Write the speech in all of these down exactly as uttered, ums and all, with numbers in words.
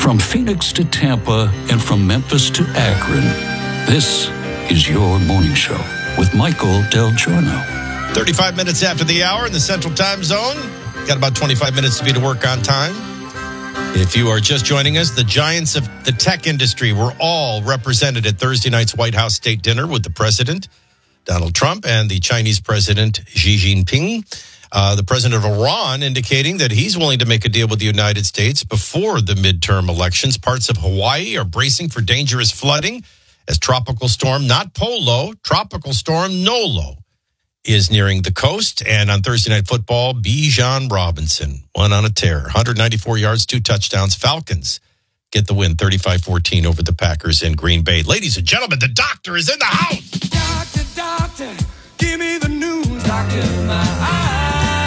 From Phoenix to Tampa and from Memphis to Akron, this is your morning show with Michael Del Giorno. thirty-five minutes after the hour in the Central Time Zone. Got about twenty-five minutes to be to work on time. If you are just joining us, the giants of the tech industry were all represented at Thursday night's White House State Dinner with the President, Donald Trump, and the Chinese President, Xi Jinping. Uh, the president of Iran indicating that he's willing to make a deal with the United States before the midterm elections. Parts of Hawaii are bracing for dangerous flooding as tropical storm, not Polo, tropical storm Nolo is nearing the coast. And on Thursday Night Football, Bijan Robinson went on a tear. one hundred ninety-four yards, two touchdowns. Falcons get the win, thirty-five fourteen over the Packers in Green Bay. Ladies and gentlemen, the doctor is in the house. Doctor, doctor, give me the news. Doctor, my eyes.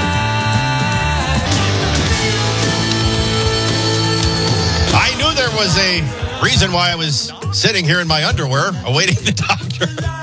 I knew there was a reason why I was sitting here in my underwear awaiting the doctor.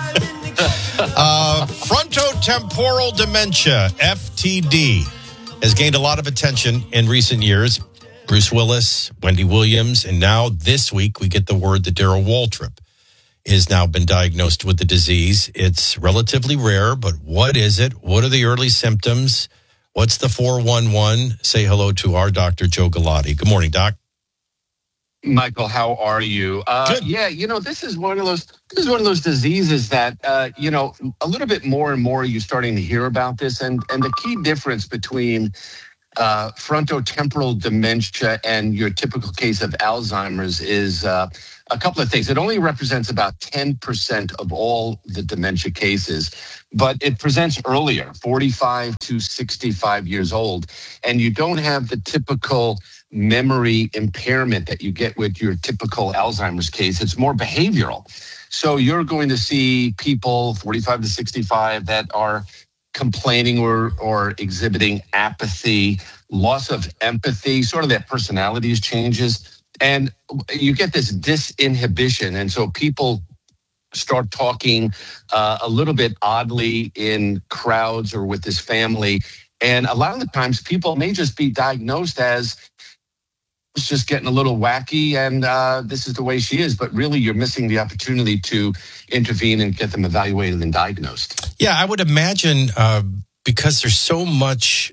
uh, frontotemporal dementia, F T D, has gained a lot of attention in recent years. Bruce Willis, Wendy Williams, and now this week we get the word that Darrell Waltrip has now been diagnosed with the disease. It's relatively rare, but what is it? What are the early symptoms? What's the four one one? Say hello to our Doctor Joe Galati. Good morning, Doc. Michael, how are you? Uh, yeah, you know, this is one of those. This is one of those diseases that, uh, you know, a little bit more and more you're starting to hear about this, and and the key difference between uh, frontotemporal dementia and your typical case of Alzheimer's is uh, a couple of things. It only represents about ten percent of all the dementia cases, but it presents earlier, forty-five to sixty-five years old, and you don't have the typical memory impairment that you get with your typical Alzheimer's case. It's more behavioral. So you're going to see people forty-five to sixty-five that are complaining or or exhibiting apathy, loss of empathy, sort of their personalities changes. And you get this disinhibition. And so people start talking uh, a little bit oddly in crowds or with this family. And a lot of the times people may just be diagnosed as it's just getting a little wacky, and uh, this is the way she is. But really, you're missing the opportunity to intervene and get them evaluated and diagnosed. Yeah, I would imagine uh, because there's so much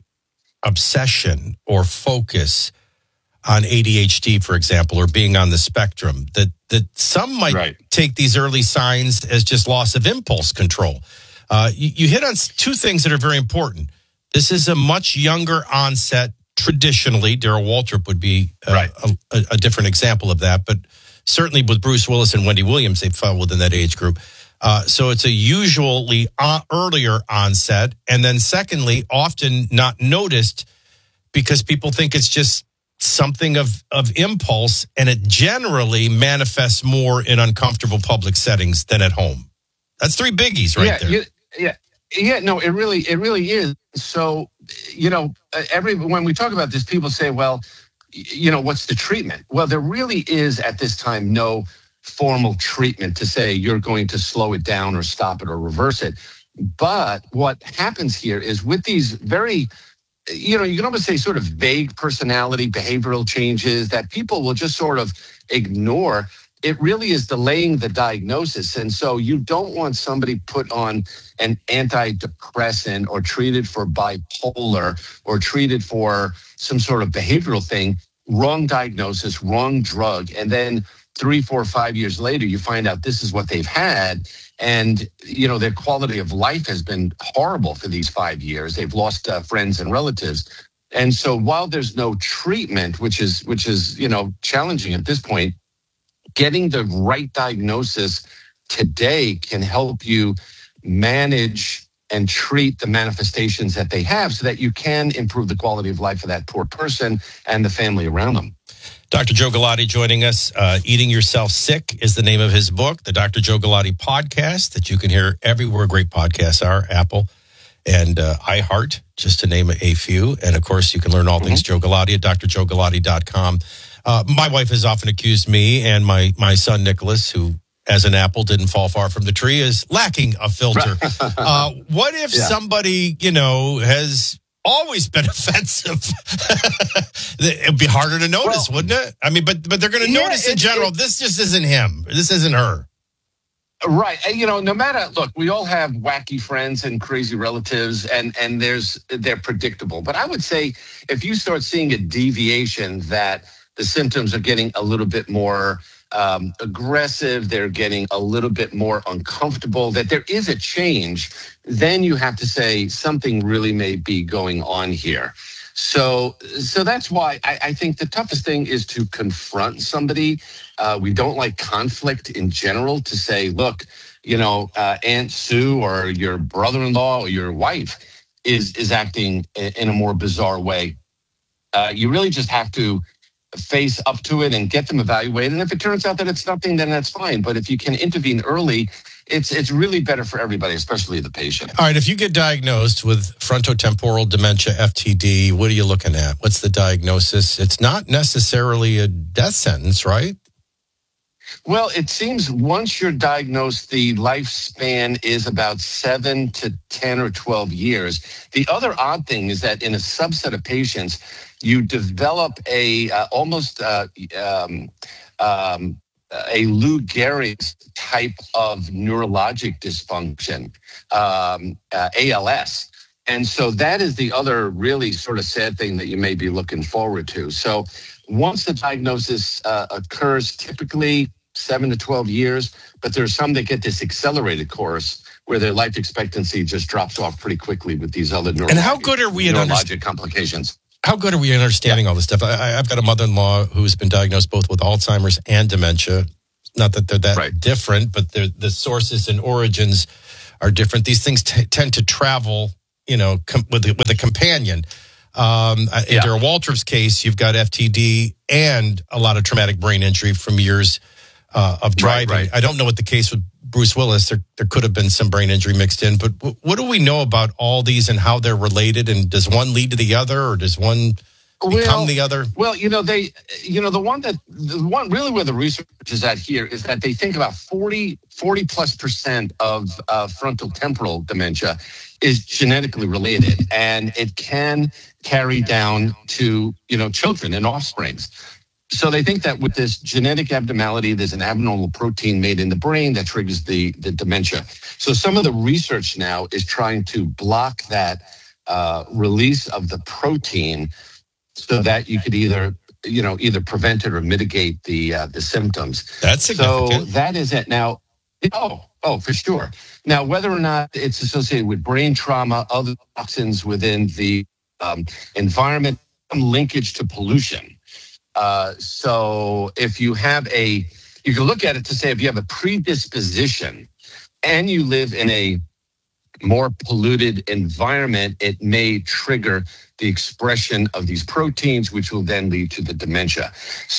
obsession or focus on A D H D, for example, or being on the spectrum, that that some might right. take these early signs as just loss of impulse control. Uh, you, you hit on two things that are very important. This is a much younger onset. Traditionally, Darrell Waltrip would be uh, right. a, a different example of that, but certainly with Bruce Willis and Wendy Williams, they fell within that age group. Uh, so it's a usually uh, earlier onset, and then secondly, often not noticed because people think it's just something of, of impulse, and it generally manifests more in uncomfortable public settings than at home. That's three biggies right yeah, there. You, yeah. Yeah, no, it really, it really is. So, you know, every when we talk about this, people say, well, you know, what's the treatment? Well, there really is at this time no formal treatment to say you're going to slow it down or stop it or reverse it. But what happens here is with these very, you know, you can almost say sort of vague personality, behavioral changes that people will just sort of ignore. It really is delaying the diagnosis. And so you don't want somebody put on an antidepressant or treated for bipolar or treated for some sort of behavioral thing, wrong diagnosis, wrong drug. And then three, four, five years later, you find out this is what they've had. And, you know, their quality of life has been horrible for these five years. They've lost uh, friends and relatives. And so while there's no treatment, which is, which is, you know, challenging at this point, getting the right diagnosis today can help you manage and treat the manifestations that they have so that you can improve the quality of life of that poor person and the family around them. Doctor Joe Galati joining us. Uh, Eating Yourself Sick is the name of his book, the Doctor Joe Galati podcast that you can hear everywhere great podcasts are, Apple and uh, iHeart, just to name a few. And, of course, you can learn all mm-hmm. things Joe Galati at d r joe galati dot com. Uh, my wife has often accused me and my, my son, Nicholas, who, as an apple, didn't fall far from the tree, is lacking a filter. uh, what if yeah. somebody, you know, has always been offensive. It'd be harder to notice, well, wouldn't it? I mean, but but they're going to yeah, notice in general, it, this just isn't him. This isn't her. Right. And, you know, no matter, look, we all have wacky friends and crazy relatives, and, and there's they're predictable. But I would say if you start seeing a deviation that the symptoms are getting a little bit more um, aggressive, they're getting a little bit more uncomfortable, that there is a change, then you have to say something really may be going on here. So so that's why I, I think the toughest thing is to confront somebody. Uh, we don't like conflict in general, to say, look, you know, uh, Aunt Sue or your brother-in-law or your wife is, is acting in a more bizarre way. Uh, you really just have to face up to it and get them evaluated. And if it turns out that it's nothing, then that's fine. But if you can intervene early, it's it's really better for everybody, especially the patient. All right, if you get diagnosed with frontotemporal dementia, F T D, what are you looking at? What's the diagnosis? It's not necessarily a death sentence, right? Well, it seems once you're diagnosed, the lifespan is about seven to ten or twelve years. The other odd thing is that in a subset of patients, you develop a uh, almost uh, um, um, a Lou Gehrig's type of neurologic dysfunction, um, uh, A L S. And so that is the other really sort of sad thing that you may be looking forward to. So once the diagnosis uh, occurs, typically seven to twelve years, but there's some that get this accelerated course where their life expectancy just drops off pretty quickly with these other neurologic, and how good are we neurologic understand- complications. How good are we in understanding yeah. all this stuff? I, I've got a mother-in-law who's been diagnosed both with Alzheimer's and dementia. Not that they're that right. different, but the sources and origins are different. These things t- tend to travel, you know, com- with a, with a companion. Um, yeah. In Darrell Waltrip's case, you've got F T D and a lot of traumatic brain injury from years uh, of driving. Right, right. I don't know what the case with Bruce Willis. There, there could have been some brain injury mixed in, but w- what do we know about all these and how they're related? And does one lead to the other, or does one become well, the other? Well, you know, they, you know, the one that, the one really where the research is at here is that they think about forty, forty plus percent of uh, frontal temporal dementia is genetically related, and it can carry down to, you know, children and offsprings. So they think that with this genetic abnormality, there's an abnormal protein made in the brain that triggers the, the dementia. So some of the research now is trying to block that uh, release of the protein so that you could either, you know, either prevent it or mitigate the uh, the symptoms. That's significant. So that is it. Now, oh, oh, for sure. Now, whether or not it's associated with brain trauma, other toxins within the um, environment, some linkage to pollution. Uh, so if you have a, you can look at it to say if you have a predisposition and you live in a more polluted environment, it may trigger the expression of these proteins, which will then lead to the dementia.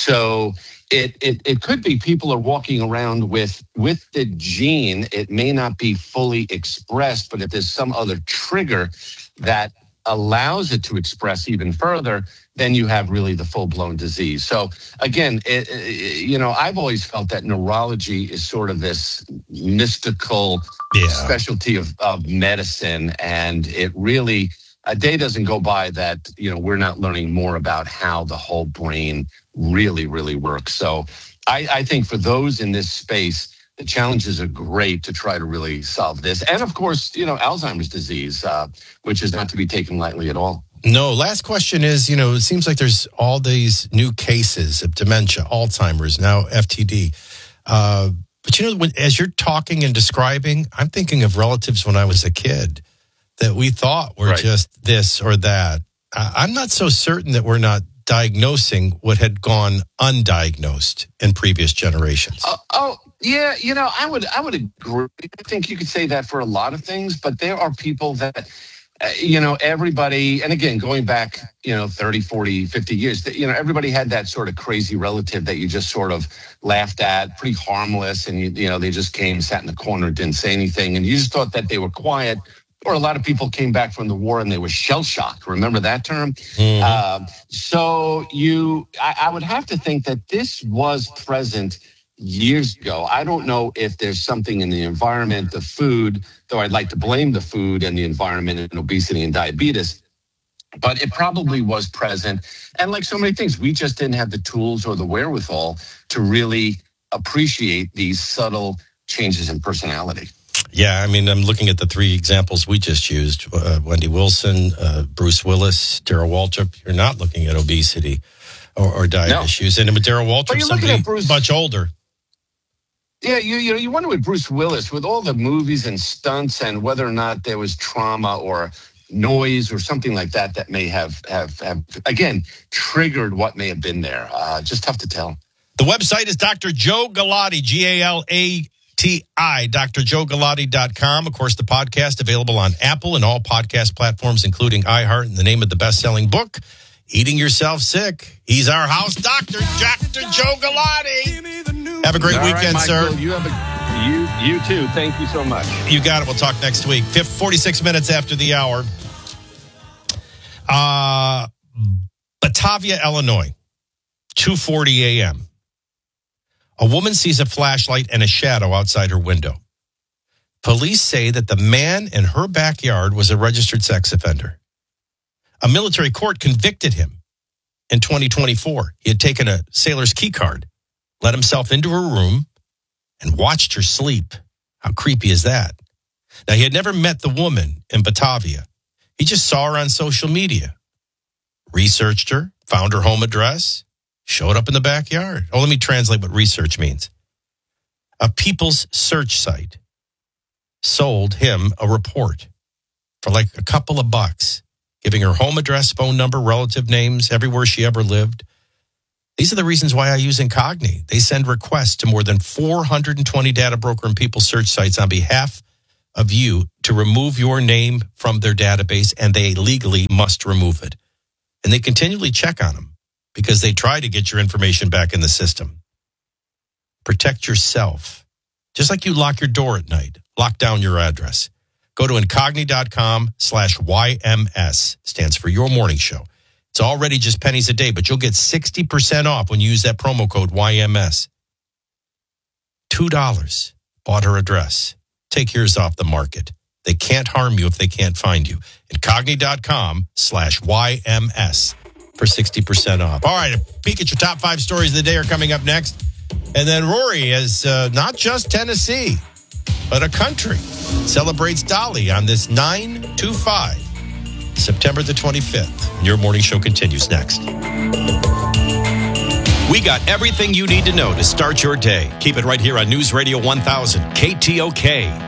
So it it, it could be people are walking around with, with the gene. It may not be fully expressed, but if there's some other trigger that allows it to express even further, then you have really the full-blown disease. So again, it, it, you know, I've always felt that neurology is sort of this mystical yeah. specialty of, of medicine. And it really, a day doesn't go by that, you know, we're not learning more about how the whole brain really, really works. So I, I think for those in this space, the challenges are great to try to really solve this. And of course, you know, Alzheimer's disease, uh, which is not to be taken lightly at all. No, last question is, you know, it seems like there's all these new cases of dementia, Alzheimer's, now F T D. Uh, but, you know, when, as you're talking and describing, I'm thinking of relatives when I was a kid that we thought were right. just this or that. Uh, I'm not so certain that we're not diagnosing what had gone undiagnosed in previous generations. Uh, oh, yeah, you know, I would I would agree. I think you could say that for a lot of things, but there are people that, uh, you know, everybody, and again, going back, you know, thirty, forty, fifty years, that, you know, everybody had that sort of crazy relative that you just sort of laughed at, pretty harmless, and, you, you know, they just came, sat in the corner, didn't say anything, and you just thought that they were quiet. Or a lot of people came back from the war and they were shell-shocked. Remember that term? Mm-hmm. Uh, so you, I, I would have to think that this was present years ago. I don't know if there's something in the environment, the food, though I'd like to blame the food and the environment and obesity and diabetes. but it probably was present. And like so many things, we just didn't have the tools or the wherewithal to really appreciate these subtle changes in personality. Yeah, I mean, I'm looking at the three examples we just used. Uh, Wendy Wilson, uh, Bruce Willis, Darrell Waltrip. You're not looking at obesity or, or diet No. issues. And with Darrell Waltrip, you're looking somebody at Bruce- much older. Yeah, you you know, you wonder with Bruce Willis, with all the movies and stunts and whether or not there was trauma or noise or something like that that may have, have, have again, triggered what may have been there. Uh, just tough to tell. The website is Doctor Joe Galati, G A L A T I, D R joe galati dot com. Of course, the podcast available on Apple and all podcast platforms, including iHeart, and the name of the best-selling book, Eating Yourself Sick. He's our house doctor, Doctor Joe Galati. Have a great All weekend, right, sir. Michael, you have a, you, you too. Thank you so much. You got it. We'll talk next week. forty-six minutes after the hour. Uh, Batavia, Illinois, two forty a.m. A woman sees a flashlight and a shadow outside her window. Police say that the man in her backyard was a registered sex offender. A military court convicted him in twenty twenty-four. He had taken a sailor's key card, let himself into her room, and watched her sleep. How creepy is that? Now, he had never met the woman in Batavia. He just saw her on social media, researched her, found her home address, showed up in the backyard. Oh, let me translate what research means. A people's search site sold him a report for like a couple of bucks, giving her home address, phone number, relative names, everywhere she ever lived. These are the reasons why I use Incogni. They send requests to more than four hundred twenty data broker and people search sites on behalf of you to remove your name from their database, and they legally must remove it. And they continually check on them because they try to get your information back in the system. Protect yourself. Just like you lock your door at night, lock down your address. Go to incogni.com slash YMS. Stands for Your Morning Show. It's already just pennies a day, but you'll get sixty percent off when you use that promo code Y M S. two dollars. Bought her address. Take yours off the market. They can't harm you if they can't find you. Incogni.com slash YMS for sixty percent off. All right, a peek at your top five stories of the day are coming up next. And then Rory is uh, not just Tennessee, but a country. Celebrates Dolly on this nine two five, September the twenty-fifth. Your morning show continues next. We got everything you need to know to start your day. Keep it right here on News Radio one thousand, K T O K.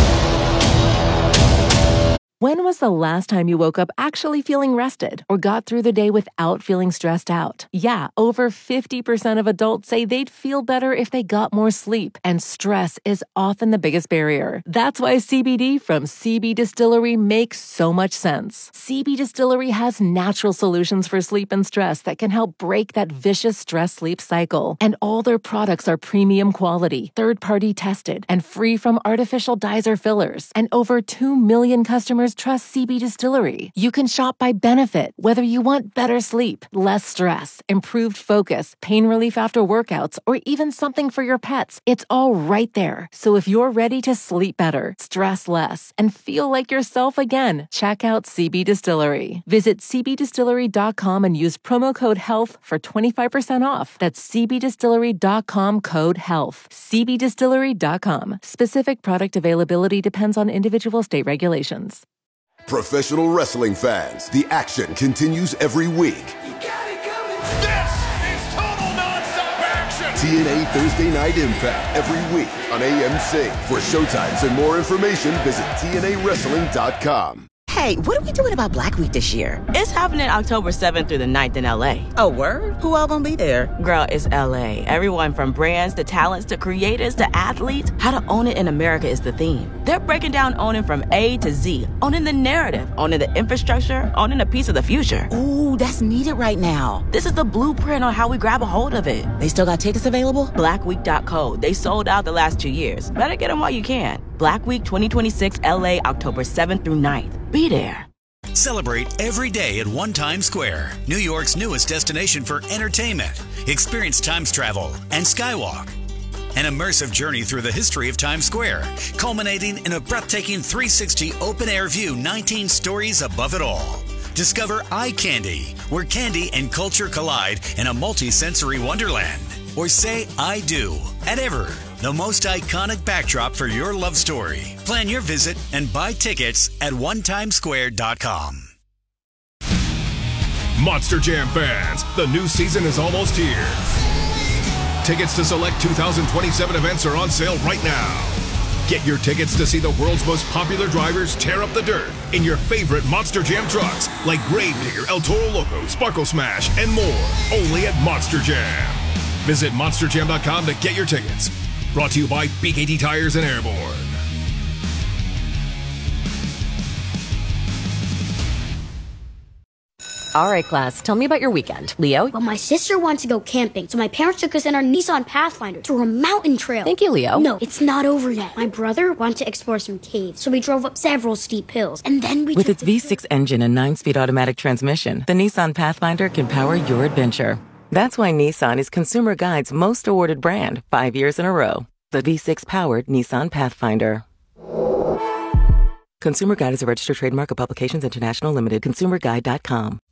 When was the last time you woke up actually feeling rested or got through the day without feeling stressed out? Yeah, over fifty percent of adults say they'd feel better if they got more sleep, and stress is often the biggest barrier. That's why C B D from C B Distillery makes so much sense. C B Distillery has natural solutions for sleep and stress that can help break that vicious stress-sleep cycle. And all their products are premium quality, third-party tested, and free from artificial dyes or fillers. And over two million customers trust C B Distillery. You can shop by benefit, whether you want better sleep, less stress, improved focus, pain relief after workouts, or even something for your pets. It's all right there. So if you're ready to sleep better, stress less, and feel like yourself again, check out C B Distillery. Visit c b distillery dot com and use promo code HEALTH for twenty-five percent off. That's c b distillery dot com code HEALTH. c b distillery dot com. Specific product availability depends on individual state regulations. Professional wrestling fans, the action continues every week. You got it coming. This is total nonstop action. T N A Thursday Night Impact every week on A M C. For showtimes and more information, visit T N A wrestling dot com. Hey, what are we doing about Black Week this year? It's happening October seventh through the ninth in L A. Oh, word? Who all gonna be there? Girl, it's L A. Everyone from brands to talents to creators to athletes. How to own it in America is the theme. They're breaking down owning from A to Z. Owning the narrative, owning the infrastructure, owning a piece of the future. Ooh, that's needed right now. This is the blueprint on how we grab a hold of it. They still got tickets available? black week dot co. They sold out the last two years. Better get them while you can. Black Week twenty twenty-six L A, October seventh through ninth. Be there. Celebrate every day at One Times Square, New York's newest destination for entertainment. Experience Times travel and Skywalk. An immersive journey through the history of Times Square, culminating in a breathtaking three sixty open-air view, nineteen stories above it all. Discover Eye Candy, where candy and culture collide in a multi-sensory wonderland. Or say I do at Ever, the most iconic backdrop for your love story. Plan your visit and buy tickets at one time square dot com. Monster Jam fans, the new season is almost here. Tickets to select two thousand twenty-seven events are on sale right now. Get your tickets to see the world's most popular drivers tear up the dirt in your favorite Monster Jam trucks like Gravedigger, El Toro Loco, Sparkle Smash, and more. Only at Monster Jam. Visit monster jam dot com to get your tickets. Brought to you by B K T Tires and Airborne. All right, class, tell me about your weekend. Leo? Well, my sister wants to go camping, so my parents took us in our Nissan Pathfinder through a mountain trail. Thank you, Leo. No, it's not over yet. My brother wanted to explore some caves, so we drove up several steep hills, and then we With took its the V six engine and nine-speed automatic transmission, the Nissan Pathfinder can power your adventure. That's why Nissan is Consumer Guide's most awarded brand, five years in a row. The V six-powered Nissan Pathfinder. Consumer Guide is a registered trademark of Publications International Limited. consumer guide dot com.